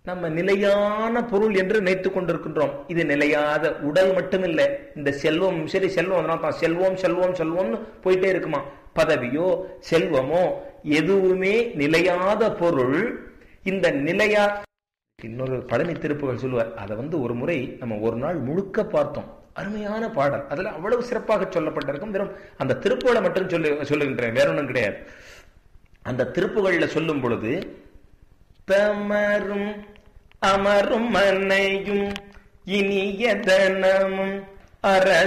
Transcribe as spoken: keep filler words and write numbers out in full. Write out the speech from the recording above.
நம்ம நிலையான பொருள் என்று நினைத்துக் கொண்டிருக்கின்றோம். இது நிலையாத உடல் மட்டுமில்லை, இந்த செல்வம் சரி, செல்வம் தான் செல்வம் செல்வம் செல்வம்னு போயிட்டே இருக்குமா. பதவியோ செல்வமோ எதுவுமே நிலையாத பொருள். இந்த நிலையா இன்னொரு பழனி திருப்புகள் சொல்லுவார், அதை வந்து ஒரு முறை நம்ம ஒரு நாள் முழுக்க பார்த்தோம். அருமையான பாடல், அதுல அவ்வளவு சிறப்பாக சொல்லப்பட்டிருக்கும். வெறும் அந்த திருப்புகளை மட்டும் சொல்லு சொல்லுகின்றேன், வேற ஒன்றும் கிடையாது. அந்த திருப்புகள்ல சொல்லும் பொழுது, தமரும் அமரும் மனையும் இனிய தனமும் அற